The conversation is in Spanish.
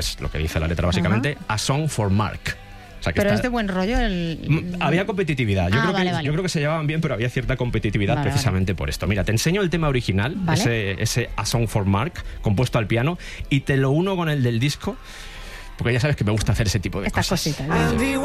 es lo que dice la letra básicamente, A Song for Mark. O sea, que pero es de buen rollo había competitividad. Yo creo que se llevaban bien, pero había cierta competitividad precisamente por esto. Mira, te enseño el tema original, ese A Song for Mark, compuesto al piano, y te lo uno con el del disco, porque ya sabes que me gusta hacer ese tipo de cosas. Estas cositas.